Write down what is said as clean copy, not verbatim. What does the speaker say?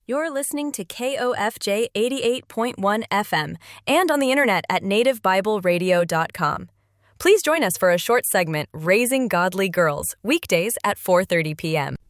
You're listening to KOFJ 88.1 FM and on the internet at nativebibleradio.com. Please join us for a short segment, Raising Godly Girls, weekdays at 4:30 p.m.